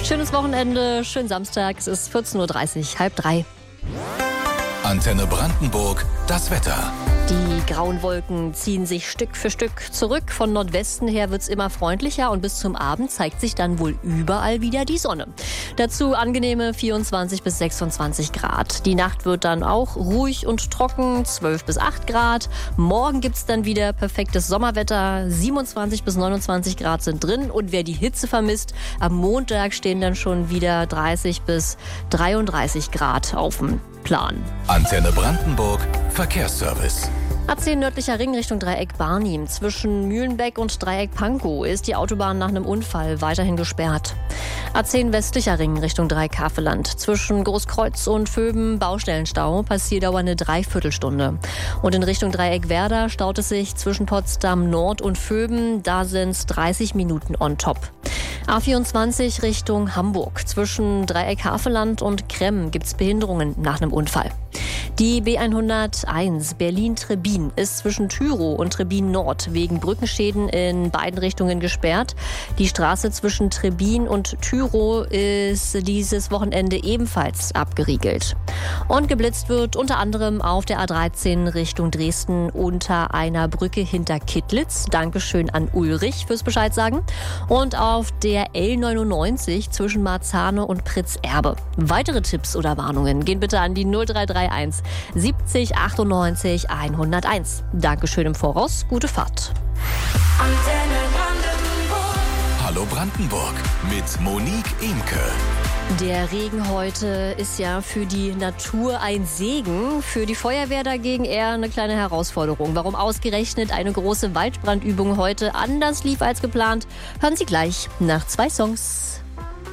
Schönes Wochenende, schönen Samstag. Es ist 14.30 Uhr, 14:30. Antenne Brandenburg, das Wetter. Die grauen Wolken ziehen sich Stück für Stück zurück. Von Nordwesten her wird's immer freundlicher und bis zum Abend zeigt sich dann wohl überall wieder die Sonne. Dazu angenehme 24 bis 26 Grad. Die Nacht wird dann auch ruhig und trocken, 12 bis 8 Grad. Morgen gibt's dann wieder perfektes Sommerwetter, 27 bis 29 Grad sind drin. Und wer die Hitze vermisst, am Montag stehen dann schon wieder 30 bis 33 Grad auf dem Plan. Antenne Brandenburg, Verkehrsservice. A10 nördlicher Ring Richtung Dreieck Barnim. Zwischen Mühlenbeck und Dreieck Pankow ist die Autobahn nach einem Unfall weiterhin gesperrt. A10 westlicher Ring Richtung Dreieck Havelland. Zwischen Großkreuz und Vöben Baustellenstau, Passierdauer eine Dreiviertelstunde. Und in Richtung Dreieck Werder staut es sich zwischen Potsdam Nord und Vöben. Da sind es 30 Minuten on top. A24 Richtung Hamburg. Zwischen Dreieck Havelland und Kremm gibt es Behinderungen nach einem Unfall. Die B101 Berlin-Trebin ist zwischen Tyrow und Trebin Nord wegen Brückenschäden in beiden Richtungen gesperrt. Die Straße zwischen Trebin und Tyrow ist dieses Wochenende ebenfalls abgeriegelt. Und geblitzt wird unter anderem auf der A13 Richtung Dresden unter einer Brücke hinter Kittlitz. Dankeschön an Ulrich fürs Bescheid sagen. Und auf der L99 zwischen Marzahne und Pritzerbe. Weitere Tipps oder Warnungen gehen bitte an die 0331 70 98 101. Dankeschön im Voraus, gute Fahrt. Hallo Brandenburg mit Monique Imke. Der Regen heute ist ja für die Natur ein Segen, für die Feuerwehr dagegen eher eine kleine Herausforderung. Warum ausgerechnet eine große Waldbrandübung heute anders lief als geplant, hören Sie gleich nach 2 Songs.